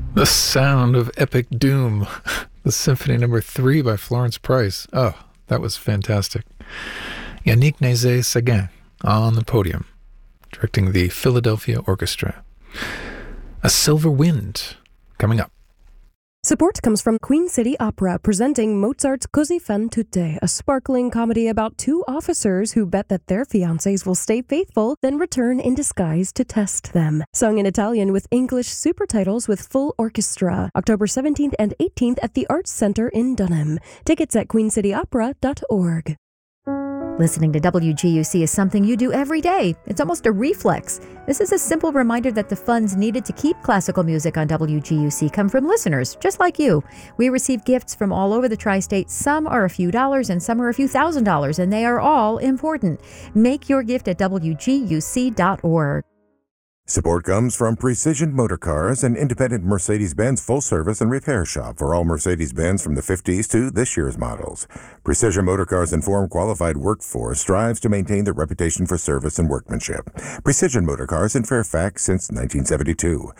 The Sound of Epic Doom, the Symphony Number 3 by Florence Price. Oh, that was fantastic. Yannick Nézet-Séguin on the podium, directing the Philadelphia Orchestra. A Silver Wind coming up. Support comes from Queen City Opera, presenting Mozart's Così fan tutte, a sparkling comedy about two officers who bet that their fiancés will stay faithful, then return in disguise to test them. Sung in Italian with English super titles with full orchestra. October 17th and 18th at the Arts Center in Dunham. Tickets at queencityopera.org. Listening to WGUC is something you do every day. It's almost a reflex. This is a simple reminder that the funds needed to keep classical music on WGUC come from listeners, just like you. We receive gifts from all over the tri-state. Some are a few dollars and some are a few $1,000s, and they are all important. Make your gift at WGUC.org. Support comes from Precision Motor Cars, an independent Mercedes-Benz full-service and repair shop for all Mercedes-Benz from the 50s to this year's models. Precision Motor Cars' informed, qualified workforce strives to maintain their reputation for service and workmanship. Precision Motor Cars in Fairfax since 1972.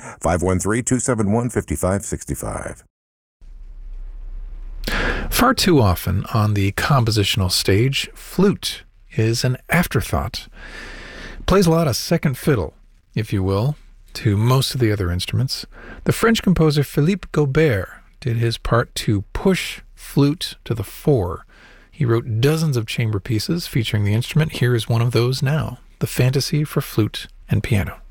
513-271-5565. Far too often on the compositional stage, flute is an afterthought. Plays a lot of second fiddle, if you will, to most of the other instruments. The French composer Philippe Gaubert did his part to push flute to the fore. He wrote dozens of chamber pieces featuring the instrument. Here is one of those now, the Fantasy for Flute and Piano.